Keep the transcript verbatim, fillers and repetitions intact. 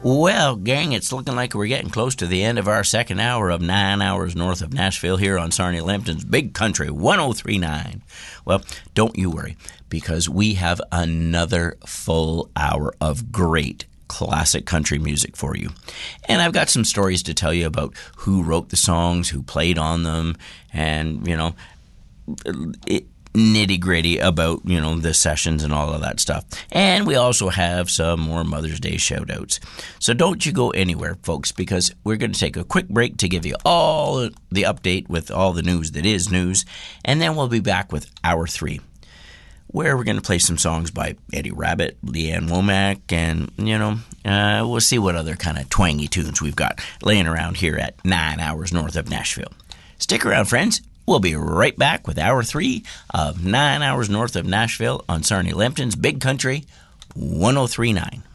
Well, gang, it's looking like we're getting close to the end of our second hour of Nine Hours North of Nashville here on Sarnia Lambton's Big Country one oh three point nine. Well, don't you worry, because we have another full hour of great classic country music for you. And I've got some stories to tell you about who wrote the songs, who played on them, and, you know, it, nitty-gritty about, you know, the sessions and all of that stuff. And we also have some more Mother's Day shout-outs. So don't you go anywhere, folks, because we're going to take a quick break to give you all the update with all the news that is news, and then we'll be back with Hour three, where we're going to play some songs by Eddie Rabbitt, Leanne Womack, and, you know, uh, we'll see what other kind of twangy tunes we've got laying around here at Nine Hours North of Nashville. Stick around, friends. We'll be right back with Hour three of Nine Hours North of Nashville on Sarnia Lambton's Big Country one oh three point nine.